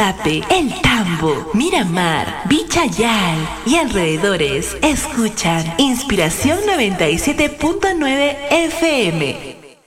Guatape, El Tambo, Miramar, Vichayal y alrededores escuchan Inspiración 97.9 FM.